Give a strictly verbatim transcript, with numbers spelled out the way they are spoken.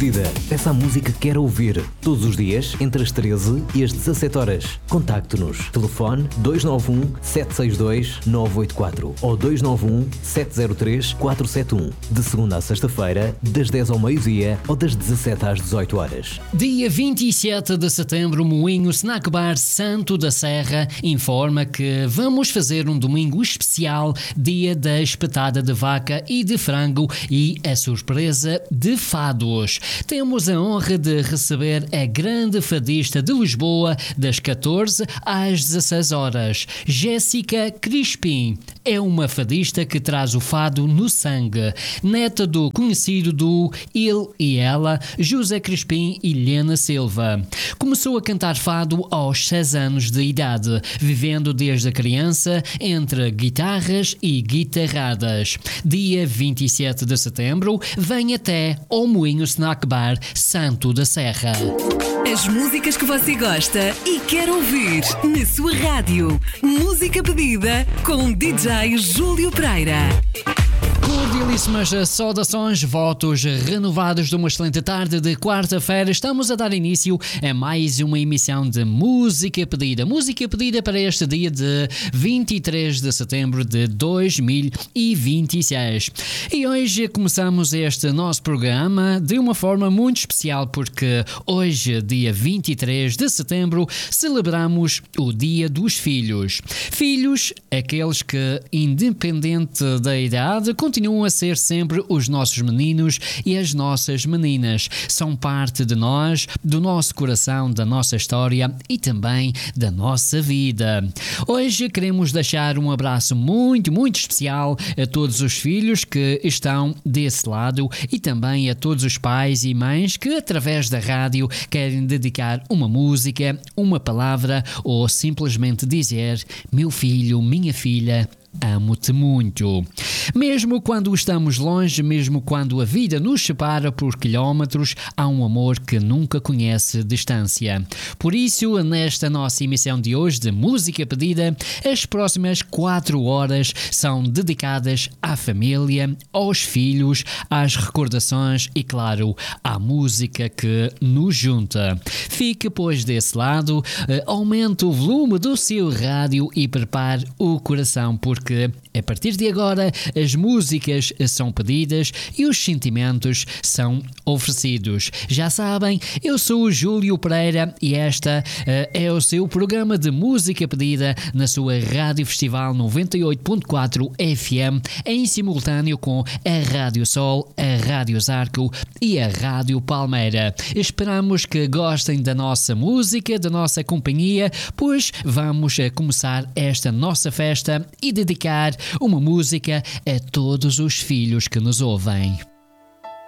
Pedida. Peça a música que quer ouvir. Todos os dias, entre as treze e as dezassete horas. Contacte-nos. Telefone dois nove um, sete seis dois, nove oito quatro ou dois nove um, sete zero três, quatro sete um. De segunda a sexta-feira, das dez ao meio-dia ou das dezassete às dezoito horas. Dia vinte e sete de setembro, o Moinho Snack Bar Santo da Serra informa que vamos fazer um domingo especial, dia da espetada de vaca e de frango e a surpresa de fados. Temos a honra de receber a grande fadista de Lisboa das catorze às dezasseis horas, Jéssica Crispim. É uma fadista que traz o fado no sangue, neta do conhecido do Ele e Ela, José Crispim e Helena Silva. Começou a cantar fado aos seis anos de idade, vivendo desde a criança entre guitarras e guitarradas. Dia vinte e sete de setembro, vem até ao Moinho Snack Bar Santo da Serra. As músicas que você gosta e quer ouvir na sua rádio. Música pedida com D J Júlio Pereira. Cordialíssimas saudações, votos renovados de uma excelente tarde de quarta-feira. Estamos a dar início a mais uma emissão de Música Pedida. Música Pedida para este dia de vinte e três de setembro de dois mil e vinte e seis. E hoje começamos este nosso programa de uma forma muito especial, porque hoje, dia vinte e três de setembro, celebramos o Dia dos Filhos. Filhos, aqueles que, independente da idade, continuam a ser sempre os nossos meninos e as nossas meninas. São parte de nós, do nosso coração, da nossa história e também da nossa vida. Hoje queremos deixar um abraço muito, muito especial a todos os filhos que estão desse lado e também a todos os pais e mães que, através da rádio, querem dedicar uma música, uma palavra ou simplesmente dizer: meu filho, minha filha, amo-te muito. Mesmo quando estamos longe, mesmo quando a vida nos separa por quilómetros, há um amor que nunca conhece distância. Por isso, nesta nossa emissão de hoje de Música Pedida, as próximas quatro horas são dedicadas à família, aos filhos, às recordações e, claro, à música que nos junta. Fique, pois, desse lado, aumente o volume do seu rádio e prepare o coração, porque a partir de agora as músicas são pedidas e os sentimentos são oferecidos. Já sabem, eu sou o Júlio Pereira e esta uh, é o seu programa de música pedida na sua Rádio Festival noventa e oito ponto quatro F M, em simultâneo com a Rádio Sol, a Rádio Zarco e a Rádio Palmeira. Esperamos que gostem da nossa música, da nossa companhia, pois vamos uh, começar esta nossa festa e dedicar uma música a todos os filhos que nos ouvem.